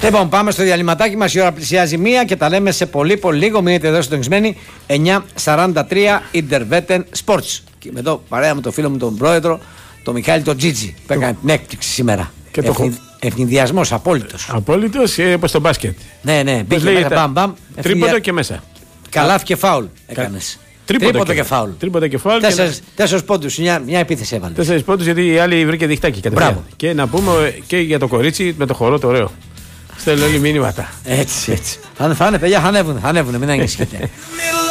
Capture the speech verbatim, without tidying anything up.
Λοιπόν, πάμε στο διαλυματάκι μας. Η ώρα πλησιάζει μία και τα λέμε σε πολύ πολύ λίγο. Μείνετε εδώ συντονισμένοι. εννιά σαράντα τρία Interveten Sports. Και με εδώ παρέα με τον φίλο μου τον πρόεδρο, τον Μιχάλη τον Τζίτζι, που έκανε την έκπληξη σήμερα. Και Ευνη... το... Ευνηδιασμός απόλυτος. Απόλυτος ε, όπως το μπάσκετ. Ναι, ναι, μπήκε μέσα, μπαμ, μπαμ. Τρίποντο και μέσα. Καλάθι και φάουλ έκανες. Τρίποντο και φάουλ. Τρίποντο και φάουλ. Τέσσερις πόντους, μια, μια επίθεση έβαλε. Τέσσερις πόντους γιατί οι άλλοι βρήκε διχτάκι. Μπράβο. Και να πούμε και για το κορίτσι με το χορό το ωραίο. Στέλνω όλοι μήνυματα. Έτσι, έτσι. Θα είναι παιδιά, θα ανέβουν, θα ανέβουν, μην ανησυχείτε.